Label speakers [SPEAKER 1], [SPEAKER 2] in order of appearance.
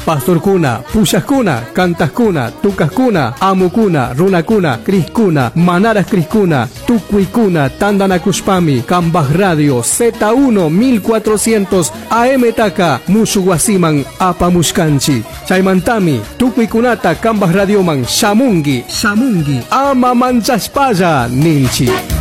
[SPEAKER 1] pastorkuna, pushakuna, cantaskuna, tukaskuna, amukuna, runakuna, kriskuna, manaras kriskuna, tukuikuna, tandanakushpami, Kambaj Radio, Z1 1400 AM taka, mushuwasiman apamushkanchi. Chaymantami, tukuikunata Kambaj Radioman, shamungi, ama manchaspalla, ninchi.